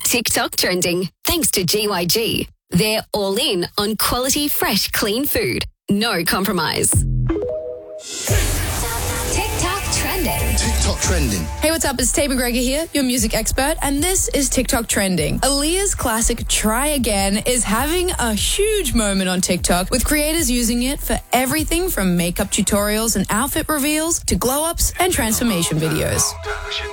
TikTok trending, thanks to GYG. They're all in on quality, fresh, clean food. No compromise. TikTok trending. TikTok trending. Hey, what's up? It's Tay McGregor here, your music expert, and this is TikTok trending. Aaliyah's classic Try Again is having a huge moment on TikTok, with creators using it for everything from makeup tutorials and outfit reveals to glow-ups and transformation videos.